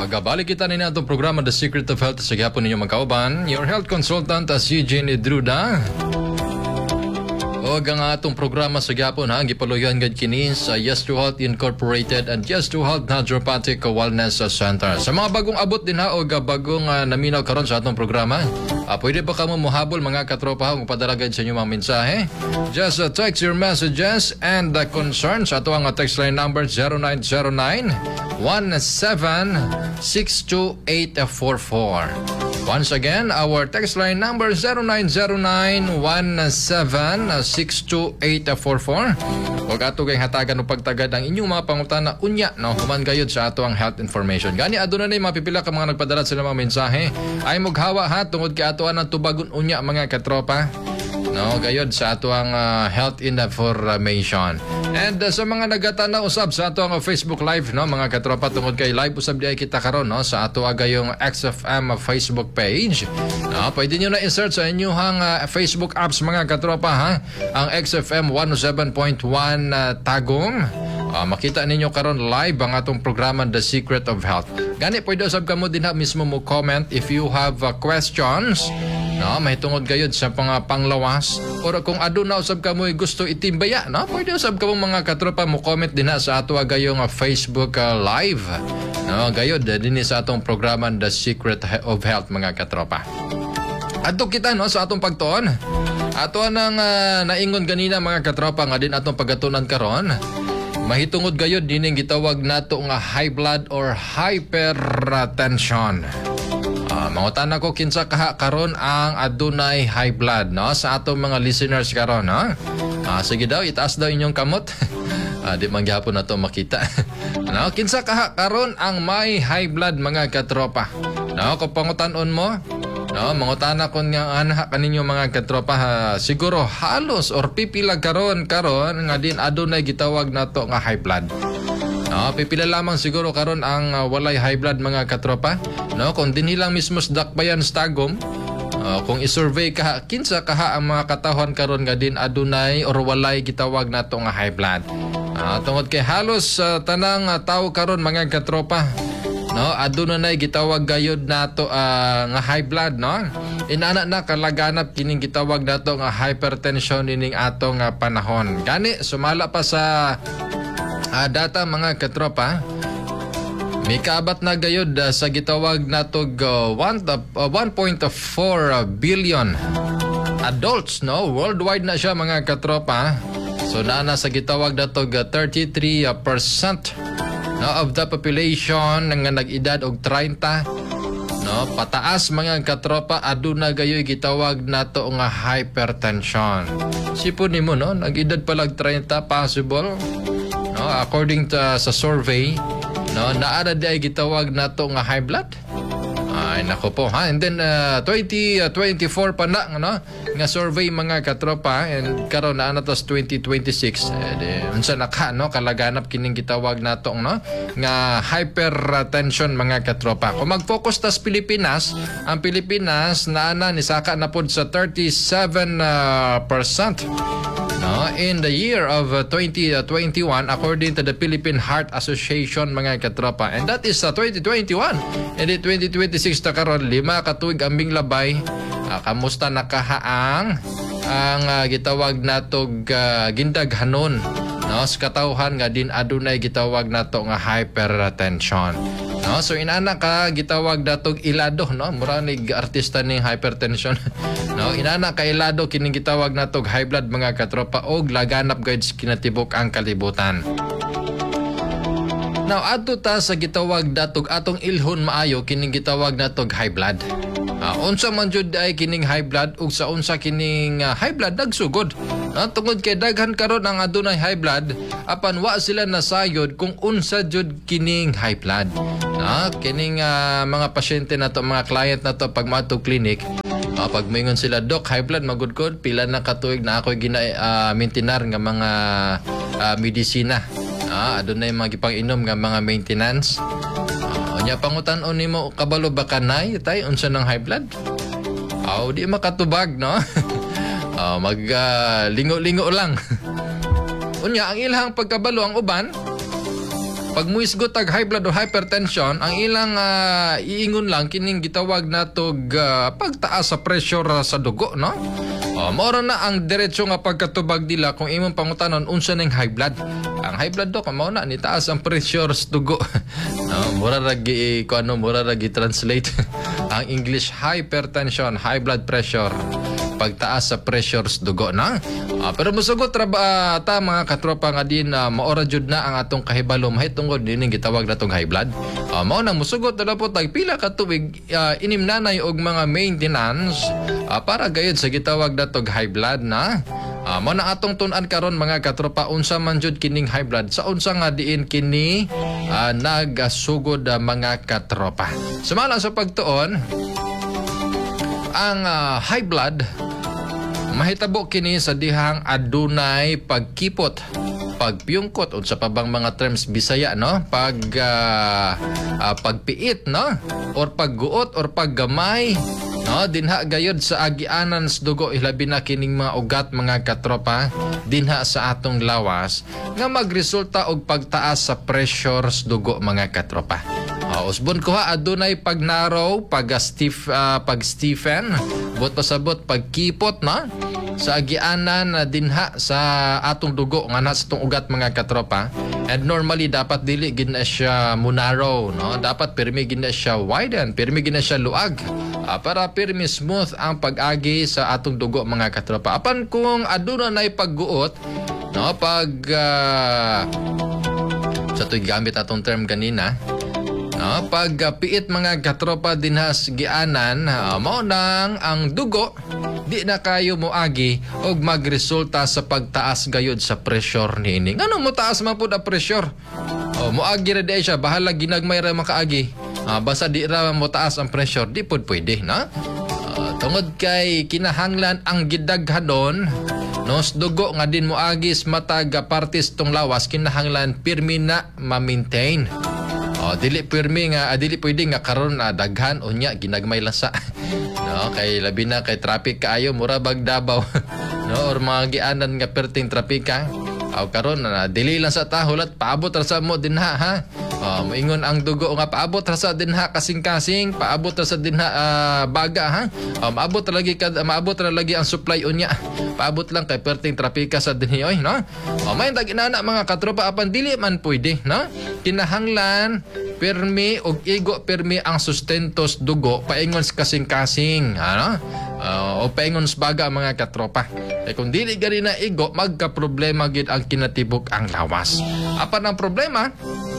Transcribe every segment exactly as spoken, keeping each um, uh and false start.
Magabalik kita nina itong programa The Secret of Health sa gihapon ninyo magkauban. Your health consultant as Eugene Idruda. O ang atong programa sa gihapon ha, gipaluyan gad kini sa Yes to Health Incorporated and Yes to Health Naturopathic Wellness Center. Sa mga bagong abot din ha o bagong uh, naminaw karon sa atong programa, uh, pwede ba kamo muhabol mga katropa kung padala gad sa inyong mga mensahe? Just uh, text your messages and the uh, concerns ato ang uh, text line number zero nine zero nine, one seven six two eight four four. Once again, our text line number zero nine zero nine, one seven six two eight four four. Huwag ato kayong hatagan o pagtagad ang inyong mga pangutana unya no, human gayod sa ato ang health information. Gani aduna na mapipila ka mga nagpadala sila mga mensahe. Ay maghawa ha, tungod kay ato ang tubagon unya mga katropa. No, gayod sa ato ang uh, health information. And uh, sa mga nagatanaw usab sa ato ang uh, Facebook Live no mga katropa, tungod kay live usab di ay kita karon no sa ato agayong X F M Facebook page. No, pwede niyo na insert sa inyong uh, Facebook apps mga katropa ha, ang X F M one oh seven point one uh, Tagum. Uh, makita ninyo karon live ang atong programa The Secret of Health. Gani pwede usab kamo din ha mismo mo comment if you have uh, questions. No, may tungod gayud sa pang panglawas or kung aduna usab ka mo gusto itimbaya, no, pwede usab ka mo mga katropa mo comment din na sa ato gayong uh, Facebook uh, live. No, gayud dinhi sa atong programa The Secret of Health mga katropa. Adto kita no sa atong pagtuon. Ato nang uh, naingon ganina mga katropa nga din atong pagatunan karon. Mahitungod gayud dining gitawag nato nga high blood or hypertension. Uh, mangutan ako kinsa kaha karon ang adunay high blood no sa atong mga listeners karon no. Uh, sige daw itaas daw inyong kamot. uh, di man gyapon nato makita. No, kinsa kaha karon ang may high blood mga katropa. No, kung pangutan-on mo, no, mangutan ako nga anha kaninyo mga katropa ha, siguro halos or pipila karon karon nga din adunay gitawag nato nga high blood. No, pipila lamang siguro karon ang uh, walay high blood mga katropa. No, kung dinhi lang mismo sa dakbayan sa Tagum, uh, kung i-survey ka kinsa kaha ang mga katawhan karon nga din adunay or walay gitawag nato nga high blood. Uh, tungod kay halos uh, tanang uh, tawo karon mga katropa, no, aduna nay gitawag gayud nato uh, nga high blood no. Inana na kalaganap kining gitawag nato nga hypertension ining ato nga panahon. Gani sumala pa sa uh, data mga katropa, may kaabat na gayud uh, sa gitawag natog uh, one point four billion adults no, worldwide na siya mga katropa. So naana sa gitawag natog uh, thirty-three percent no, of the population nga nag-edad og thirty no, pataas mga katropa aduna gayoy gitawag nato nga hypertension. Sipon nimo no, nag-edad pa lang thirty possible no, according to uh, sa survey no, naara di ay gitawag nato nga high blood. Ay nako po ha. And then uh, twenty twenty-four pa na no, nga survey mga katropa, and karon na nato sa twenty twenty-six eh, unsa naka no kalaganap kining gitawag nato no nga hypertension mga katropa. Kung mag-focus tas Pilipinas, ang Pilipinas naana ni saka na pod sa thirty-seven percent. No, in the year of uh, twenty twenty-one according to the Philippine Heart Association mga katropa, and that is uh, twenty twenty-one, and in twenty twenty-six ta karon lima ka tuig ambing labay. Uh, kamusta nakahaang ang uh, gitawag natog uh, gindaghanon no sa katawhan nga din adunay gitawag nato nga hypertension. No, so inana ka gitawag datog ilado no, mura ni artista ning hypertension. No, inana ka ilado kining gitawag natog high blood mga katropa og laganap gayud kinatibok ang kalibutan. Now adto ta sa gitawag datog atong ilhon maayo kining gitawag natog high blood. Uh, unsa man jud ay kining high blood ug sa unsa kining uh, high blood nagsugod. Uh, tungod kay daghan karon ang adunay high blood apan wa sila nasayod kung unsa jud kining high blood. Uh, kining uh, mga pasyente nato, mga client nato pag mato clinic, uh, pag mingon sila, "Doc, high blood magudkod, pila na katuig na ako gina uh, maintenance nga mga uh, medisina." Ah, adunay mga gipang-inom nga mga maintenance. Nya pangutan-on nimo kabalo ba kanay tay unsa nang high blood? Aw di makatubag no. uh, mag uh, lingo-lingo lang. Unya ang ilhang pagkabalo ang uban pag muisgot tag high blood o hypertension, ang ilang uh, iingon lang kining gitawag natog uh, pagtaas sa pressure uh, sa dugo, no? O, mora na ang diretso nga pagkatubag nila kung imong pangutanon unsa ning high blood. Ang high blood do mao na ni taas ang pressure sa dugo. No, mura ra gi ko ano, mura ra gi translate ang English hypertension, high blood pressure. Pagtaas sa pressure sa dugo na. Uh, pero musugot ra ba ta mga katropa nga din uh, maora jud na ang atong kahibalo mahitungod dining gitawag natong high blood. Uh, mao nang musugot na po tag pila ka tuig uh, inimnanay og mga maintenance uh, para gayud sa gitawag natong high blood na. Uh, mao na atong tun-an karon mga katropa unsa man jud kining high blood sa unsa nga diin kini uh, nagasugod uh, mga katropa. Sumala sa pagtuon ang uh, high blood mahitabo kini sa dihang adunay pagkipot, pagpiyungkot unsa pa bang mga terms Bisaya, no? Pag uh, uh, pagpiit, no? Or pagguot or paggamay, no? Dinha gayod sa agianan sa dugo ilabi na kining mga ugat mga katropa dinha sa atong lawas nga magresulta og pagtaas sa pressure sa dugo mga katropa. Uh, usbon ko ha adunay pagnaraw, pag stiff uh, pag Stephen, bot pasabot pagkipot, no? Sa agianan na uh, dinha sa atong dugo nga nasa atong ugat mga katropa. And normally dapat dili gid na siya munaraw, no? Dapat pirmi gid na siya widen, pirmi gid na siya luag. Uh, para pirmi smooth ang pag-agi sa atong dugo mga katropa. Apan kung aduna nay pagguot, no? Pag uh, sa tuy gamit atong term kanina, no? Pag uh, piit mga katropa dinha sa gianan, uh, mao nang ang dugo di na kayo moagi og magresulta sa pagtaas gayod sa pressure niini. Ngano mo taas man pud ang pressure? O moagi ra di siya, bahala ginagmay ra makaagi. Uh, basta di ra mo taas ang pressure, di pud pwede, na? Uh, tungod kay kinahanglan ang gidaghanon no sa dugo nga din moagi sa matag partis tong lawas, kinahanglan pirmi na ma-maintain. Oh, dili pirmi nga ah, dili pwede nga karon na ah, daghan unya ginagmay lasa. No, kay labi na kay traffic kaayo mura bag Davao. No, or mga gianan nga perting trapika. Aw karon na ah, dili lang sa tahulat paabot ra sa mo dinha ha. Oh, moingon ang dugo nga paabot ra sa dinha kasing-kasing, paabot ra sa dinha uh, baga ha. Oh, maabot ra lagi kad maabot ra lagi ang supply unya. Paabot lang kay perting trapika sa dinhi oy, no? Oh, may daginana mga katropa apan dili man pwede, no? Kinahanglan pirmi og igo pirmi ang sustentos dugo paingon sa kasing-kasing, ano? Uh, o paingon sa baga mga katropa. Eh kung dili gani na igo magka problema gid ang kinatibok ang lawas. Apan ang problema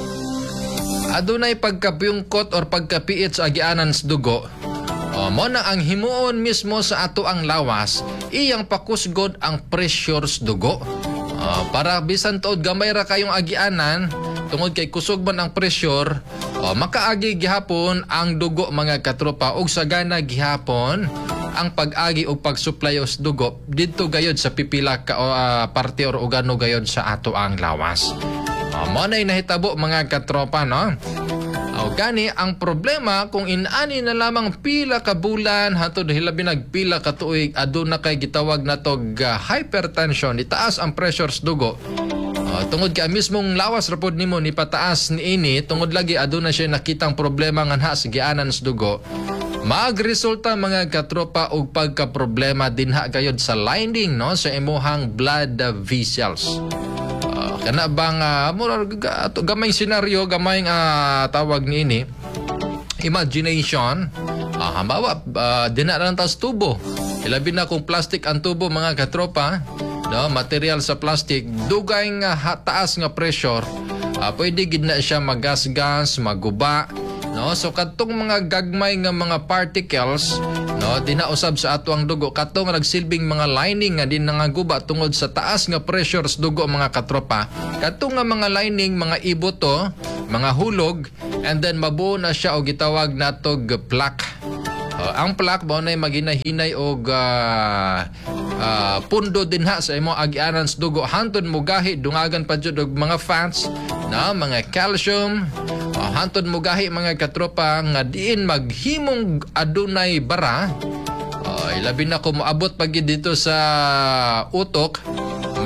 adunay pagkapiyungkot or pagkapiit sa agianan sa dugo. O, mo na ang himuon mismo sa ato ang lawas, iyang pakusgod ang pressure sa dugo. O, para bisan tuod gamay ra kayong agianan, tungod kay kusog man ang pressure, o, makaagi gihapon ang dugo mga katropa og sagana gihapon ang pag-agi o pag-supply sa dugo dito gayod sa pipila ka o, uh, parte or organo gayod sa ato ang lawas. O, mo na'y nahitabo mga katropa, no? O gani, ang problema kung inani na lamang pila ka bulan hatod hilabi nagpila ka tuig aduna kay gitawag natog uh, hypertension, itaas ang pressure sa dugo. Uh, tungod kay mismong lawas rapod nimo ni pataas ni ini, tungod lagi aduna siya nakitang problema nga ha sa gianan sa dugo. Magresulta mga katropa og pagka-problema dinha gayod sa lining, no, sa imuhang blood vessels. Uh, kana bang uh, gamay senaryo, gamay uh, tawag niini imagination. Uh, hambawa uh, dinha lang tas tubo. Ilabi na kung plastic ang tubo mga katropa, no, material sa plastic, dugay nga taas nga pressure, uh, pwede gid na siya magasgas, maguba, no? So katong mga gagmay nga mga particles, no, dinausab sa ato ang dugo, katong nagsilbing mga lining nga din nangaguba tungod sa taas nga pressure sa dugo mga katropa. Katong nga mga lining, mga iboto, mga hulog, and then mabuo na siya og gitawag natog plaque. Uh, ang plaque mao nay maginahinay og uh, uh, pundo dinha sa imo agianan sa dugo hantod mo gahi dungagan pa jud og mga fats na mga calcium, uh, hantod mo gahi mga katropa nga diin maghimong adunay bara. Uh, ilabi na ko moabot pag dito sa utok,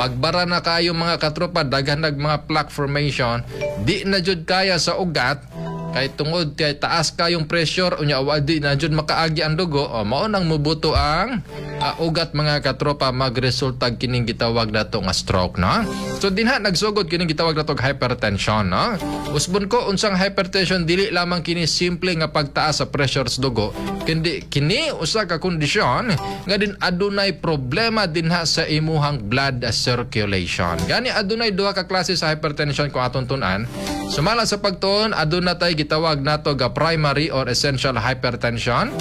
magbara na kayo mga katropa, daghan nag mga plaque formation, di na jud kaya sa ugat, kay tungod kay taas kayong pressure unya awadi na jud makaagi ang dugo, o mao nang mubuto ang uh, ugat mga katropa, magresulta kining gitawag nato nga stroke, no? So dinha nagsugod kining gitawag nato hypertension, no? Usbon ko unsang hypertension, dili lamang kini simple nga pagtaas sa pressure sa dugo, kundi kini usa ka kondisyon nga din adunay problema dinha sa imuhang blood circulation. Gani adunay duha ka klase sa hypertension kung aton tun-an. Sumala sa pagtuon, aduna tay gitawag nato ga primary or essential hypertension.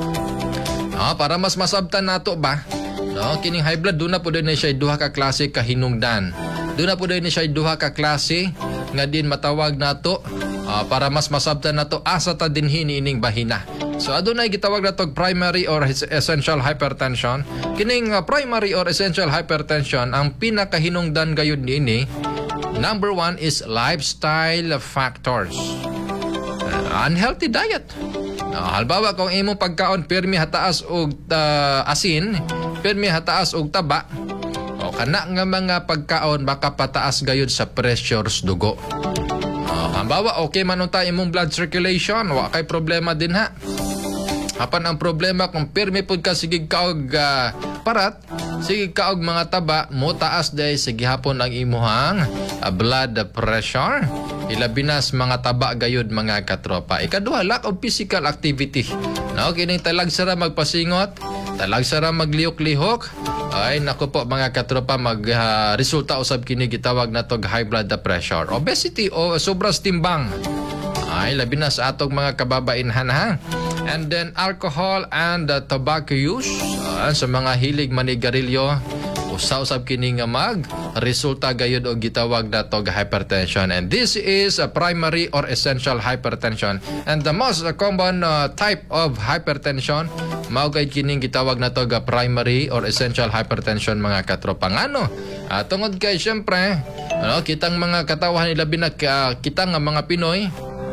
No, para mas masabtan nato ba? No, kining high blood duna pud ni siya duha ka klase ka hinungdan. Duna pud ni siya duha ka klase nga din matawag nato uh, para mas masabtan nato asa ta dinhi niining bahina. So adunay gitawag nato primary or essential hypertension. Kining uh, primary or essential hypertension, ang pinakahinungdan gayud niini, number one is lifestyle factors. Uh, unhealthy diet. Uh, halbawa kung imong pagkaon pirmi hataas og uh, asin, pirmi hataas og taba, o kana nga mga pagkaon baka pataas gayud sa pressure sa dugo. Uh, halbawa okay man unta imong blood circulation, wa kay problema din ha. Apan ang problema kung pirmi pud ka sige kaog uh, parat, sige kaog mga taba, mo taas day sige hapon ang imuhang uh, blood pressure. Ilabi na sa mga taba gayud mga katropa. Ikaduha, lack of physical activity. No, kining talag sara magpasingot, talag sara maglihok-lihok. Ay nako po mga katropa, mag uh, resulta usab kini gitawag nato high blood pressure. Obesity o sobras timbang. Ay labi na sa atong mga kababainhan ha. And then alcohol and uh, tobacco use, uh, sa mga hilig manigarilyo, usaw-usab kini nga mag resulta gayud og gitawag nato nga hypertension. And this is a primary or essential hypertension. And the most uh, common uh, type of hypertension mao kay kining gitawag nato nga primary or essential hypertension mga katropa. Ngano? Uh, tungod kay syempre, ano, kitang mga katawhan ilabi na uh, kita nga mga Pinoy,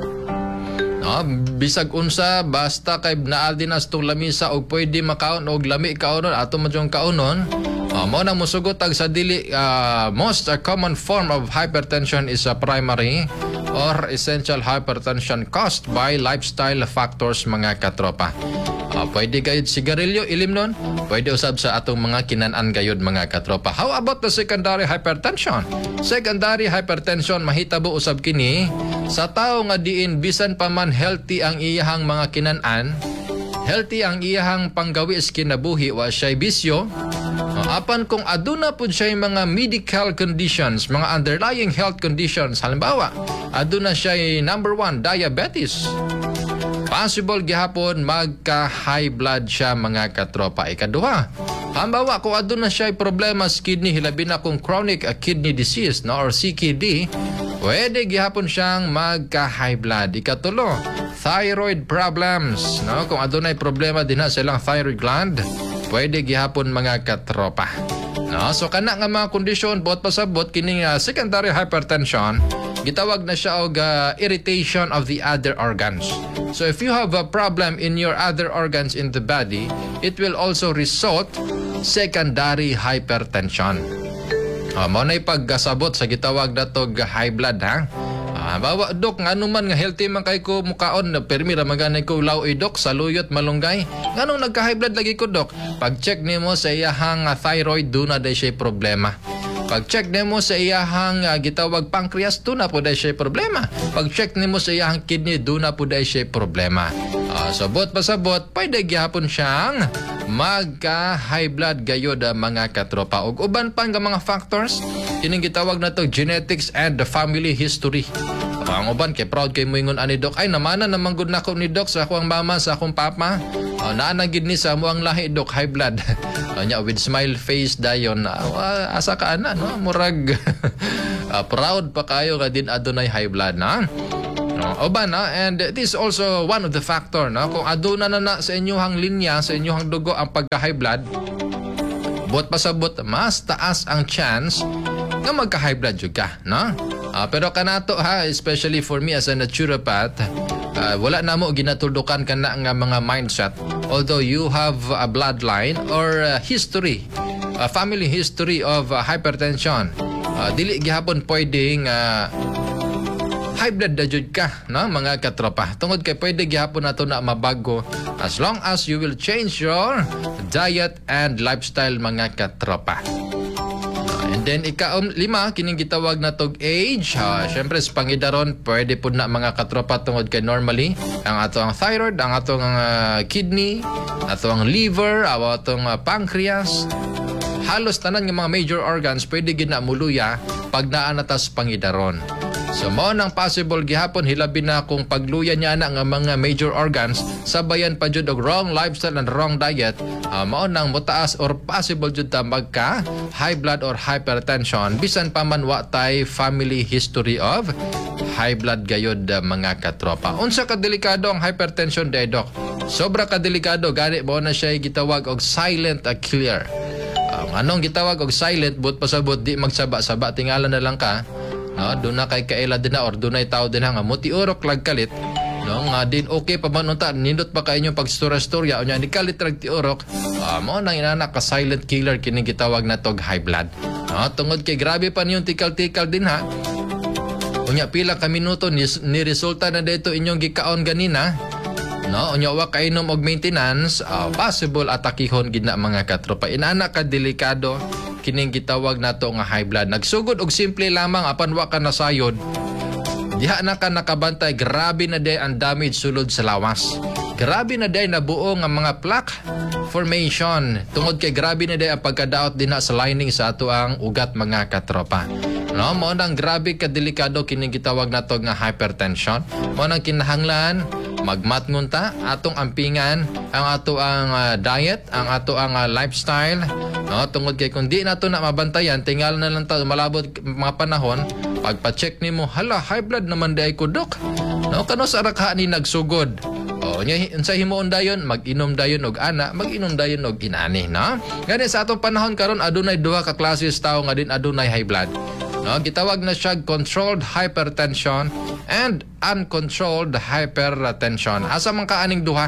no, bisag unsa basta kay naal din as tong lamisa og pwede makaon og lami kaonon ato man jong kaonon. Uh, mo na musugot ag sa dili uh, most uh, common form of hypertension is a primary or essential hypertension caused by lifestyle factors mga katropa. Uh, pwede gayud sigarilyo ilim nun, pwede usab sa atong mga kinan-an gayud mga katropa. How about the secondary hypertension? Secondary hypertension mahitabo usab kini sa tao nga diin bisan pa man healthy ang iyahang mga kinan-an, healthy ang iyahang panggawi sa kinabuhi, wa siya'y bisyo. Uh, apan kung aduna pud siya'y mga medical conditions, mga underlying health conditions, halimbawa, aduna siya'y number one, diabetes. Possible gihapon magka-high blood siya mga katropa. Ikaduha, halimbawa kung aduna siya'y problema sa kidney, hilabi na kung chronic uh, kidney disease, no, or C K D, pwede gihapon siyang magka-high blood. Ikatulo, thyroid problems, no? Kung adunay problema din na silang thyroid gland, pwede gihapon mga katropa. No? So kana nga mga kondisyon bot pasabot kining uh, secondary hypertension, gitawag na siya og uh, irritation of the other organs. So if you have a problem in your other organs in the body, it will also result secondary hypertension. Uh, mao nay pagkasabot sa gitawag nato high blood ha. Ah, bawa dok ngano man nga healthy man kay ko mukaon, permi ra maganay ko law eh, dok saluyot malunggay. Nganong nagka-high blood lagi ko dok? Pag-check nimo sa iyahang uh, thyroid, duna day siya problema. Pag-check nimo sa iyahang uh, gitawag pancreas, duna po day siya problema. Pag-check nimo sa iyahang kidney, duna po day siya problema. Uh, so bot pasabot, pwede gyapon siyang magka-high blood gayod uh, mga katropa. Ug uban pa nga mga factors, kining gitawag nato genetics and the family history. Uh, ang uban kay proud kay moingon ani dok, ay namana naman gud nako ni dok sa akong mama, sa akong papa. Uh, naana gid ni sa muang lahi dok high blood. Anya uh, with smile face dayon, uh, asa ka ana no, murag uh, proud pa kayo ka din adunay high blood na. No, oba na, and this is also one of the factor no, kung aduna na na sa inyong linya, sa inyong dugo ang pagka-high blood, bot pasabot mas taas ang chance nga magka-high blood jud ka, no? Uh, pero kanato ha, especially for me as a naturopath, uh, wala na mo ginatuldukan kana nga mga mindset. Although you have a bloodline or a history uh, family history of uh, hypertension. Uh, dili gihapon pwedeng uh, high blood na jud ka, no, mga katropa. Tungod kay pwede gihapon nato na mabago as long as you will change your diet and lifestyle, mga katropa. And then ika lima kining gitawag na tog age. Uh, Syempre sa pangidaron pwede pud na, mga katropa, tungod kay normally ang ato ang thyroid, ang atong uh, kidney, ato ang liver, ang atong uh, pancreas, halos tanan ng mga major organs pwede gid na muluya pag naa na ta sa pangidaron. So mao nang possible gihapon hilabi na kung pagluya niya na nga mga major organs sabayan pa jud og wrong lifestyle and wrong diet, uh, mao nang mutaas or possible jud ta magka high blood or hypertension bisan pa man wa tay family history of high blood gayud, uh, mga katropa. Unsa ka delikado ang hypertension, day doc? Sobra ka delikado, gani mo na siya gitawag og silent uh, killer. Um, anong gitawag og silent, but pasabot di magsaba-saba, tingala na lang ka. No, doon na kay kaila din na or doon na tao din nga mutiurok lag kalit, no, nga din okay pa man unta nindot pa kay inyong pagstorya-storya unya ni kalit rag tiurok, uh, mo nang inana ka silent killer kini gitawag na tog high blood. No, tungod kay grabe pa niyong tikal-tikal din ha. Unya pila ka minuto ni, ni resulta na dito inyong gikaon ganina. No, unya wa kainom og maintenance, uh, possible atakihon gid na, mga katropa. Inana ka delikado kining gitawag nato nga high blood. Nagsugod og simple lamang apan wa ka nasayod, diha na ka nakabantay, grabe na day ang damage sulod sa lawas. Grabe na day nabuo nga mga plaque formation tungod kay grabe na day ang pagkadaot din na sa lining sa ato ang ugat, mga katropa. No, mo nang grabe ka delikado kining gitawag nato nga hypertension. Mo nang kinahanglan magmatngon ta atong ampingan ang ato ang uh, diet, ang ato ang uh, lifestyle, no, tungod kay kun di nato na mabantayan tingal na lang ta malabot mga panahon pagpa-check nimo, hala high blood naman day ko, dok. No, kano sa rakha ni nagsugod. O nya unsa himuon dayon, mag-inom dayon og ana, mag-inom dayon og inani, no. Gani sa atong panahon karon adunay duha ka klase sa tawo nga din adunay high blood. No, gitawag na siya controlled hypertension and uncontrolled hypertension. Asa man ka aning duha?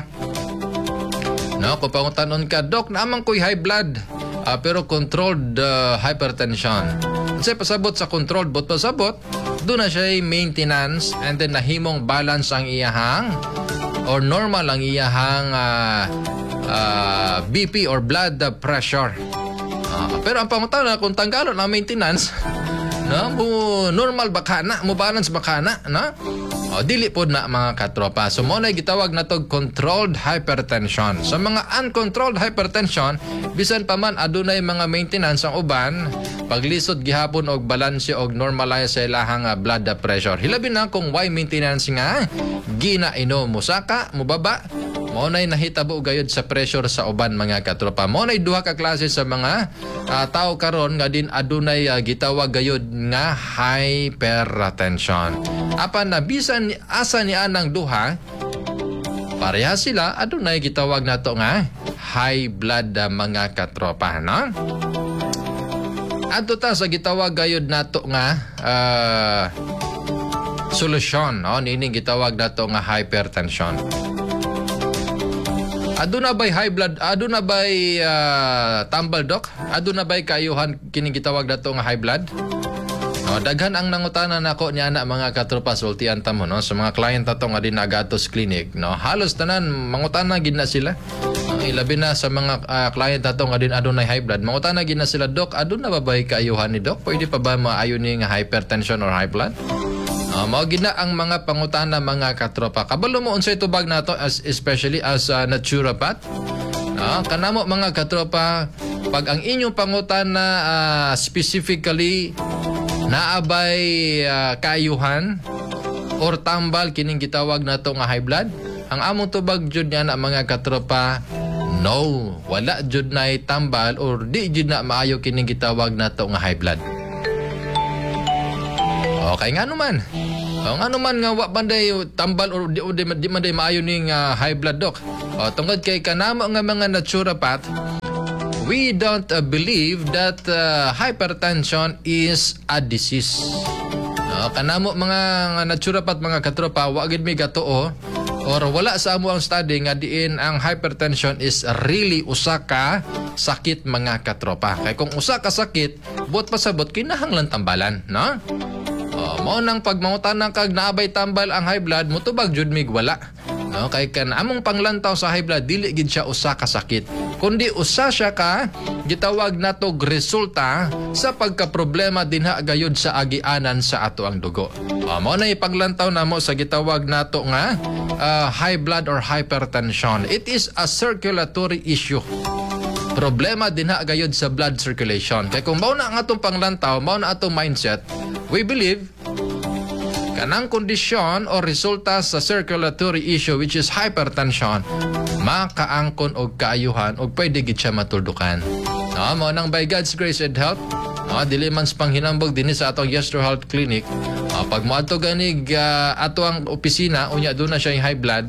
No, kung pangutanon ka, dok, naamang ko'y high blood, uh, pero controlled uh, hypertension. Kasi pasabot sa controlled, but pasabot, doon na siya maintenance and then nahimong balance ang iyahang or normal ang iyahang uh, uh, B P or blood pressure. Uh, pero ang pangutanon, kung tanggalon ang maintenance, no, mo normal baka na, mo balance baka na, no? O dili pod na, mga katropa. So mo na gitawag na tog controlled hypertension. Sa mga uncontrolled hypertension, bisan pa man adunay mga maintenance ang uban, paglisod gihapon og balance og normalize sa ilahang blood pressure. Hilabi na kung why maintenance nga ginainom mo saka mo baba. Mo nay nahitabo gayud sa pressure sa uban, mga katropa. Mo nay duha ka klase sa mga uh, tao karon nga din adunay uh, gitawag gayud nga hypertension. Apan na bisan asa ni anang duha, pareha sila adunay gitawag nato nga high blood, uh, mga katropa, no? Adto ta sa gitawag gayud nato nga uh, solusyon, no? Nining gitawag nato nga hypertension. Aduna bay high blood, aduna bay uh, tambal, dok? Aduna bay kayuhan kining gitawag nato nga high blood? No, daghan ang nangutana nako niya na, mga katropa, sultian ta mo, no, sa mga client ato nga din Agatos Clinic, no, halos tanan mangutana gid na sila. No, ilabi na sa mga uh, client ato nga din adunay high blood, mangutana gid na sila, dok, aduna ba bay kayuhan ni dok? Pwede pa ba maayo ni nga hypertension or high blood? Uh, mao gina ang mga pangutana, mga katropa. Kabalo mo unsay tubag nato, as especially as uh, naturopath. Uh, kanamo, mga katropa, pag ang inyong pangutana uh, specifically naabay uh, kaayuhan or tambal kining gitawag nato nga high blood, ang among tubag jud niya na, mga katropa, no, wala jud nay tambal or di jud na maayo kining gitawag nato nga high blood. Okay nga naman. O nga naman nga wa banday tambal or di, di, di man day maayo ning uh, high blood, dok. O tungod kay kanamo nga mga naturopath, we don't uh, believe that uh, hypertension is a disease. O kanamo mga naturopath, mga katropa, wa gid mi gatuo or wala sa amo ang study nga diin ang hypertension is really usa ka sakit mga katropa. Kay kung usa ka sakit, buot pasabot kinahanglan tambalan, no? Oh, mao nang pagmangutan kag naabay tambal ang high blood, mutubag jud mig wala. No, kay kan among panglantaw sa high blood dili gid siya usa ka sakit, kundi usa siya ka gitawag nato resulta sa pagka-problema dinha gayud sa agianan sa ato ang dugo. Uh, mao na ipaglantaw namo sa gitawag nato nga uh, high blood or hypertension. It is a circulatory issue. Problema dinha gayud sa blood circulation. Kay kung mao na ang atong panglantaw, mao na atong mindset, we believe kanang kondisyon o resulta sa circulatory issue which is hypertension, makaangkon og kaayuhan og pwede gid siya matuldukan. No, mao nang by God's grace and help, no, dili man sa panghinambog dinhi sa atong Yestro Health Clinic, no, pag moadto ganig uh, ato ang opisina unya doon na siya yung high blood.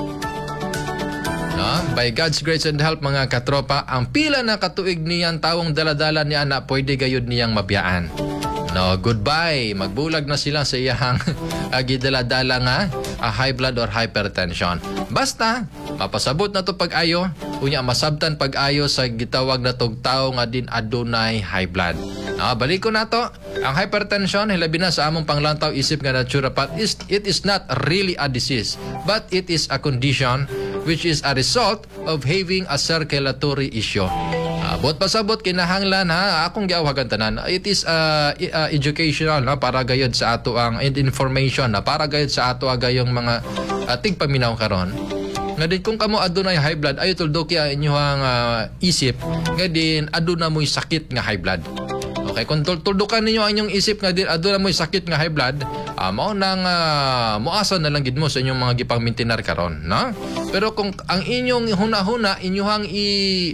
No, by God's grace and help mga katropa, ang pila na katuig niyang tawong daladala ni ana pwede gayud niyang mabiyaan. No, goodbye. Magbulag na sila sa iyang gidala-dala nga uh, high blood or hypertension. Basta mapasabot na to pag-ayo, unya masabtan pag-ayo sa gitawag na tog tao nga din adunay high blood. No, balik ko na to. Ang hypertension, hilabi na sa among panglantaw isip nga naturopath, is it is not really a disease, but it is a condition which is a result of having a circulatory issue. Bot pasabot kinahanglan ha akong giawagan tanan, it is uh, uh, educational na para gayud sa ato ang information na para gayud sa ato agayong mga ating paminaw karon nga din kung kamo adunay high blood ayo tuldoki ang inyong uh, isip nga din aduna mo'y sakit nga high blood. Okay, kung tuldukan ninyo ang inyong isip nga din aduna mo'y sakit nga high blood, uh, mao nang uh, muasa na lang gid mo sa inyong mga gipangmintinar karon, no? Pero kung ang inyong huna-huna inyong i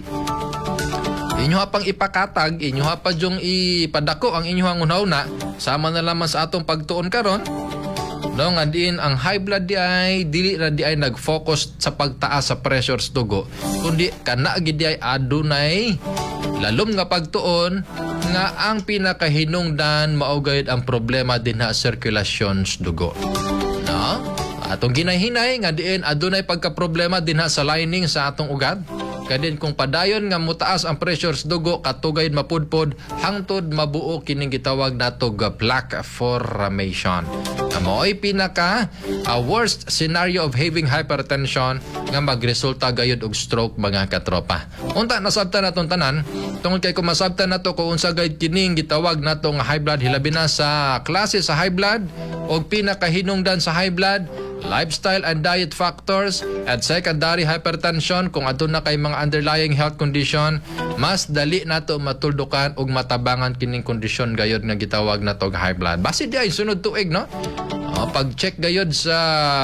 inyo pang ipakatag, inyo pa jung ipadako ang inyong una-una, sama na lamang sa atong pagtuon karon. No, nga diin ang high blood di ay dili ra di ay nag-focus sa pagtaas sa pressure sa dugo, kundi kana gid di ay adunay lalom nga pagtuon nga ang pinakahinungdan mao gayud ang problema dinha circulation sa dugo. No? Atong ginayhinay nga diin adunay pagka-problema dinha sa lining sa atong ugat. Kadin kung padayon nga mutaas ang pressure sa dugo katugay mapudpod hangtod mabuo kining gitawag nato nga plaque formation. Amoy pinaka a worst scenario of having hypertension nga magresulta gayud og stroke mga katropa. Unta nasabtan naton tanan tungod kay kung masabtan nato kung unsa gayud kining gitawag nato nga high blood, hilabi na sa klase sa high blood og pinakahinungdan sa high blood, lifestyle and diet factors, at secondary hypertension kung adto na kay mga underlying health condition, mas dali nato matuldukan og matabangan kining kondisyon gayod nga gitawag nato og high blood. Basi di ay sunod tuig, no? Uh, pag-check gayod sa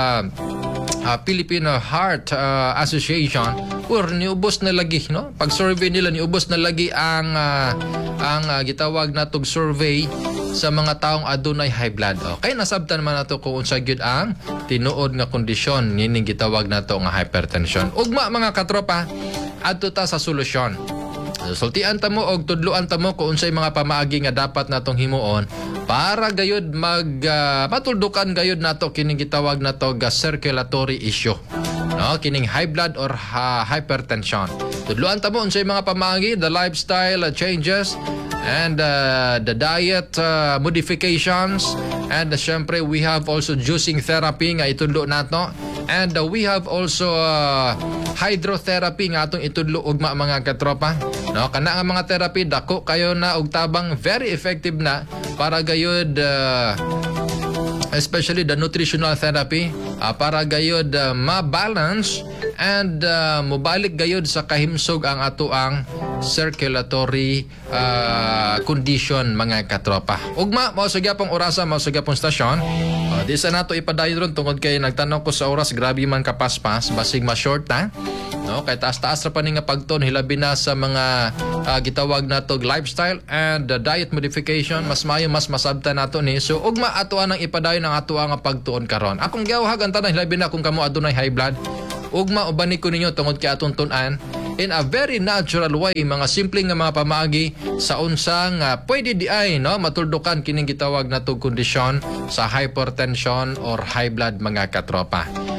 uh, Filipino Heart uh, Association, or niubos na lagi, no? Pag survey nila niubos na lagi ang uh, ang uh, gitawag natog survey sa mga taong adunay high blood. Okay, nasabtan man nato kung unsa gyud ang tinuod nga kondisyon nining gitawag nato nga hypertension. Ugma mga katropa, adto ta sa solusyon. Sultian ta mo og tudloan ta mo kung unsay mga pamaagi nga dapat natong himuon para gayud mag uh, matuldukan gayud nato kining gitawag nato nga circulatory issue. No, kining high blood or uh, hypertension. Tudloan ta mo unsay mga pamaagi, the lifestyle uh, changes and uh, the diet uh, modifications, and uh, syempre we have also juicing therapy nga itudlo nato, and uh, we have also uh, hydrotherapy nga atong itudlo ugma mga katropa. No, kana nga mga therapy dako kayo na og tabang very effective na para gayud uh, especially the nutritional therapy uh, para gayud uh, ma-balance and uh, mobalik gayud sa kahimsog ang ato ang circulatory uh, condition mga katropa. Ugma mao sa gyapong orasa, mao sa gyapong stasyon. Uh, di sa nato ipadayon ron tungod kay nagtanong ko sa oras, grabe man kapaspas basig ma short na. No, kay taas-taas ra pa ni nga pagton hilabi na sa mga uh, gitawag nato lifestyle and uh, diet modification, mas maayo mas masabta nato ni. So ugma ato nang ipadayon ang ato nga pagtuon karon. Akong giawhag ang tanan hilabi na kung kamo adunay high blood. Ugma ubani ko ninyo tungod kay atong tun-an in a very natural way, mga simpleng nga mga pamaagi sa unsang uh, pwede di ay no matuldukan kining gitawag nato kondisyon sa hypertension or high blood mga katropa.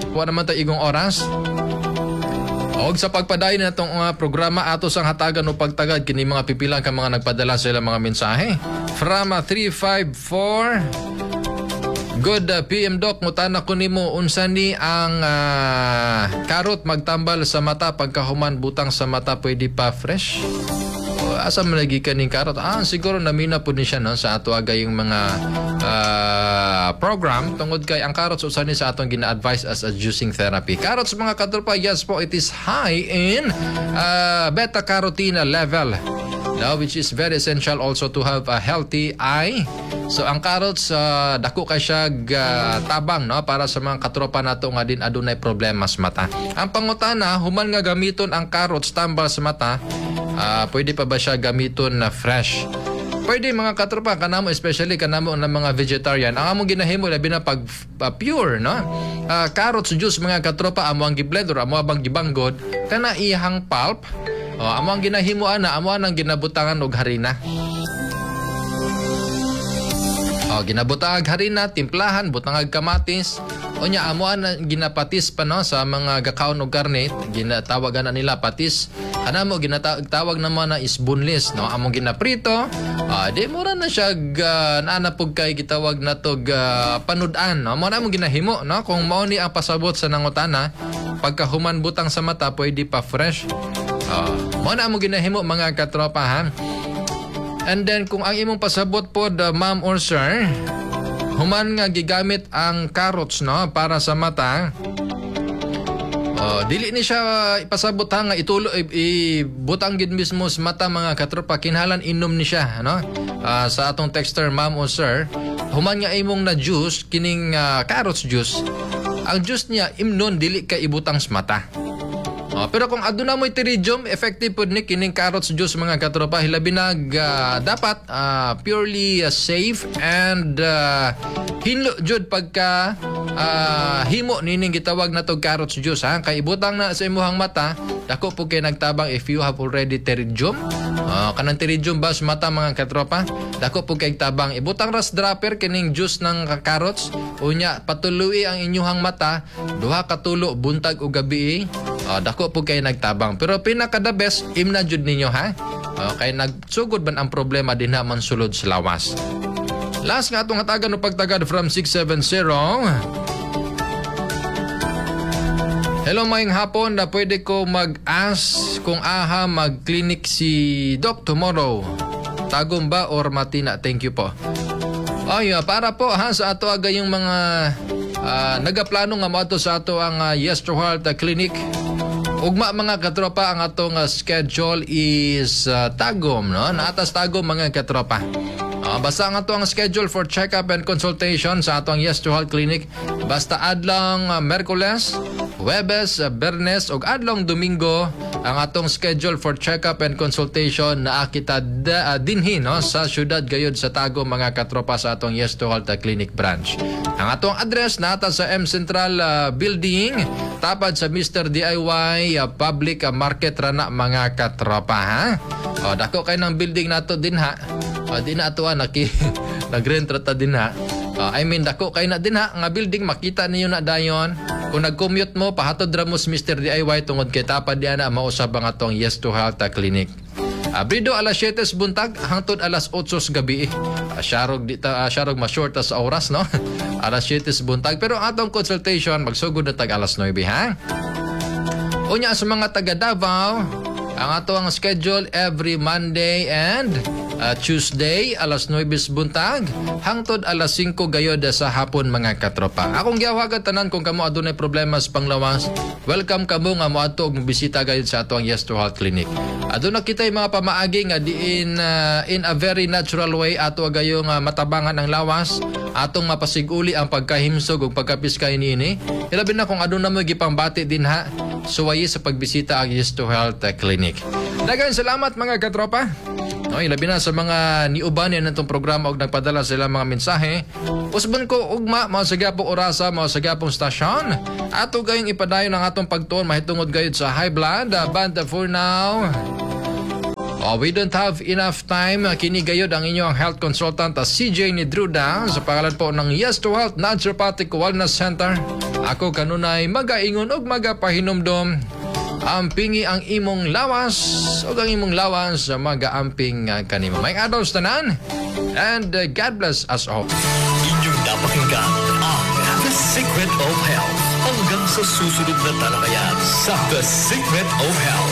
Kuha naman tayo igong oras. Og sa pagpadayon na itong uh, programa ato sang hatagan o pagtagad kini mga pipilang ka mga nagpadala sa ilang mga mensahe. From uh, three five four Good uh, P M Doc, mutana ko nimo unsa ni ang uh, karot magtambal sa mata pagkahuman butang sa mata pwede pa fresh? O, asa man lagi kaning karot? Ah, siguro namina po ni siya no, sa ato agay yung mga uh, program tungod kay ang carrots usa ni sa atong gina-advise as a juicing therapy. Carrots mga katropa, yes po, it is high in uh, beta carotene level. Now, which is very essential also to have a healthy eye. So ang carrots uh, dako kay siya uh, tabang no para sa mga katropa nato nga din adunay problema sa mata. Ang pangutana, human nga gamiton ang carrots tambal sa mata, uh, pwede pa ba siya gamiton na fresh? Pwede mga katropa, kanamo especially kanamo ng mga vegetarian. Ang among ginahimo labi na pag uh, pure no. Uh, carrots juice mga katropa amo ang gi-blend or amo abang gibanggod kana ihang pulp. Oh, amo ang ginahimo ana, amo ang ginabutangan og harina. Oh, ginabutang ag harina, timplahan, butang ag kamatis. O nya amo ang ginapatis pa no sa mga gakaon og karne, ginatawagan na nila patis. Ana mo ginatawag naman na is boneless no, amo ginaprito. Ah, di mura na siya uh, naanapog kay gitawag na to uh, panudan no. Mo na mo ginahimo no kung mao ni ang pasabot sa nangutana, pagkahuman butang sa mata pwede pa fresh. Uh, mo na mo ginahimo mga katropa ha. And then kung ang imong pasabot po the ma'am or sir, human nga gigamit ang carrots no para sa mata. Uh, dili ni siya ipasabot ha nga itulo ibutang gid mismo sa mata mga katropa, kinahanglan inom ni siya no. Uh, sa atong texter ma'am or sir, human nga imong na juice kining uh, carrots juice. Ang juice niya imnon dili ka ibutang sa mata. Uh, pero kung aduna mo'y pterygium, effective po ni kining carrots juice mga katropa. Hilabi na uh, dapat uh, purely uh, safe and uh, hinlo jud pagka uh, himo nining gitawag na to carrots juice ha. Kay ibutang na sa imuhang mata, dako po kay nagtabang if you have already pterygium. Uh, kanang pterygium ba sa mata mga katropa? Dako po kay tabang ibutang ras dropper kining juice ng carrots. Unya patuloy ang inyuhang mata duha ka tulo buntag ug gabi. Uh, dako po kayo nagtabang. Pero pinaka the best, imna jud ninyo ha. Okay, nagsugod man ang problema din na man sulod sa lawas. Last nga itong hatagan o pagtagad from six seven zero. Hello mayong hapon, na pwede ko mag-ask kung aha mag-clinic si Doc tomorrow. Tagom ba or matina? Thank you po. Ay, uh, para po ha sa ato aga yung mga uh, nagaplano nga mo ato sa ato ang uh, Yes to Heart uh, Clinic. Ugma mga katropa, ang atong uh, schedule is uh, tagom no, naatas tagom mga katropa. Uh, basta ang atong schedule for check-up and consultation sa atong Yes to Health Clinic, basta adlong uh, Merkules, Huwebes, uh, Bernes ug adlong Domingo ang atong schedule for check-up and consultation na kita da, uh, dinhi no sa syudad gayud sa Tagum mga katropa sa atong Yes to Health Clinic branch. Ang atong address nata sa M Central uh, Building, tapad sa Mister D I Y uh, Public uh, Market rana mga katropa ha. O dako kay ng building nato din ha. O di na ato naki nagrent rata din ha. Uh, I mean dako kay na din ha nga building, makita niyo na dayon. Kung nag-commute mo pahatod ra mo sa Mister D I Y tungod kay tapad diana mausab ang atong Yes to Health Clinic. Abrido alas siyete buntag hangtod alas otso gabi. Uh, syarog dita uh, syarog ma-short sa oras no. alas siyete buntag, pero atong consultation magsugod na tag alas nuwebe ha. Unya sa mga taga Davao, ang ato ang schedule every Monday and uh, Tuesday alas nuwebe buntag hangtod alas singko gayod sa hapon mga katropa. Akong gihawagan tanan kung kamo adunay problema sa panglawas, welcome kamo nga moadto og bisita gayud sa ato ang Yes to Health Clinic. Aduna kitay mga pamaagi nga diin uh, in a very natural way ato gayong uh, matabangan ang lawas, atong mapasiguli ang pagkahimsog ug pagkapiskay niini. Ilabi na kung aduna mo gipambati din ha, suwayi sa pagbisita ang Yes to Health Clinic. Daghang salamat mga katropa. No, ilabi na sa mga niuban yan itong programa og nagpadala sila mga mensahe. Usban ko ugma mga sagapong orasa, mga sagapong stasyon. Ato gayong ipadayon ang atong pagtuon mahitungod gayud sa high blood. Uh, banda for now. Oh, we don't have enough time. Kini gayod ang inyong health consultant uh, C J Nidruda sa pangalan po ng Yes to Health Naturopathic Wellness Center. Ako kanunay magaingon og magapahinumdom. Ampingi ang imong lawas o ang imong lawas sa magaamping uh, kanimo. May adlaw sa tanan and uh, God bless us all. Inyong napakinggan ang The Secret of Health. Hanggang sa susunod na talakayan sa The Secret of Health.